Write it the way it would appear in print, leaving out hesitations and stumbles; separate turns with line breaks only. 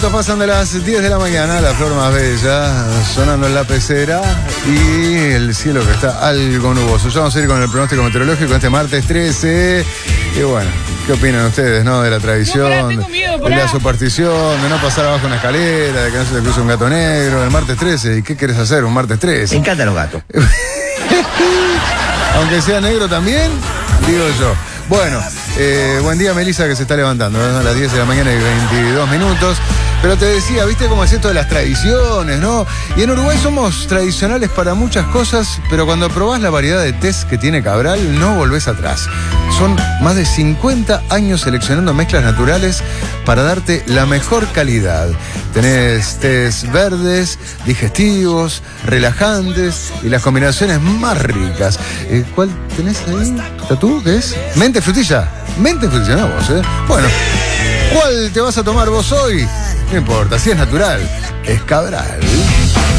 Pasan de las 10 de la mañana, la flor más bella, sonando en la pecera y el cielo que está algo nuboso. Ya vamos a ir con el pronóstico meteorológico este martes 13. Y bueno, ¿qué opinan ustedes, no? De la tradición, de la superstición, de no pasar abajo una escalera, de que no se te cruce un gato negro, el martes 13. ¿Y qué querés hacer un martes 13?
Me encantan los gatos.
Aunque sea negro también, digo yo. Bueno, buen día Melissa que se está levantando, ¿no? A las 10 de la mañana y 22 minutos. Pero te decía, ¿viste cómo es esto de las tradiciones, no? Y en Uruguay somos tradicionales para muchas cosas, pero cuando probás la variedad de tés que tiene Cabral, no volvés atrás. Son más de 50 años seleccionando mezclas naturales para darte la mejor calidad. Tenés tés verdes, digestivos, relajantes y las combinaciones más ricas. ¿Cuál tenés ahí? ¿Tatú? ¿Qué es? Mente frutilla. Mente frutilla, no vos, ¿eh? Bueno, ¿cuál te vas a tomar vos hoy? No importa, si es natural, es Cabral.